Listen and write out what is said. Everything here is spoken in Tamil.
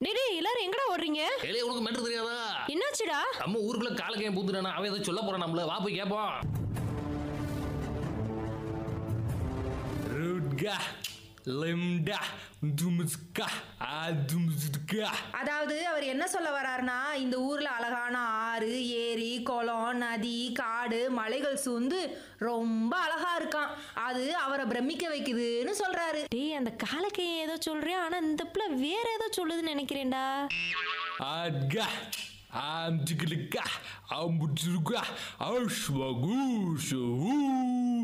டேய் எல்லாரும் எங்கடா ஓடுறீங்க? ஏலே உனக்கு மெட்ரு தெரியாதா? என்னாச்சுடா? நம்ம ஊருக்குள்ள காலக்கையும் பூத்துட்டானா அவன் ஏதோ சொல்ல போறான் நம்மள. வா போய் கேட்போம். ருட்கா லிம்டா தும்ஸ்கா அதும்ஸ்கா. அதாவது அவர் என்ன சொல்ல வர்றாருன்னா, இந்த ஊர்ல அழகான ஆறு, ஏரி, குளம், நதி, காடு, மலைகள் சூழ்ந்து ரொம்ப அழகா இருக்கான். அது அவரை பிரமிக்க வைக்குதுன்னு சொல்றாரு. டேய் அந்த காலக்கையை ஏதோ சொல்றேன், ஆனா இந்த பிள்ளை வேற ஏதோ சொல்லுதுன்னு நினைக்கிறேன்டா. ஆட்கா ஆம் ஜிகிலிக்கா ஆம்புட்சுருக்கா ஆஷ்வகூஷு